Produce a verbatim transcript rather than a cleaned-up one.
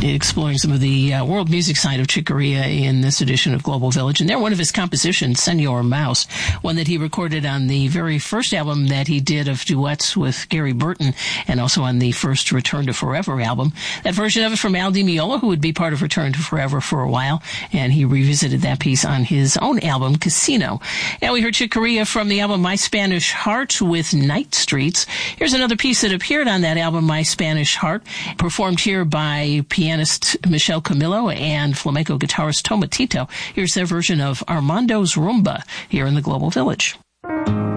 exploring some of the uh, world music side of Chick Corea in this edition of Global Village. And they're one of his compositions, Senor Mouse, one that he recorded on the very first album that he did of duets with Gary Burton, and also on the first Return to Forever album. That version of it from Al Di Meola, who would be part of Return to Forever for a while, and he revisited that piece on his own album, Casino. Now we heard Chick Corea from the album My Spanish Heart with Night Streets. Here's another piece that appeared on that album, My Spanish Heart, performed here by pianist Michelle Camillo and flamenco guitarist Tomatito. Here's their version of Armando's Rumba here in the Global Village.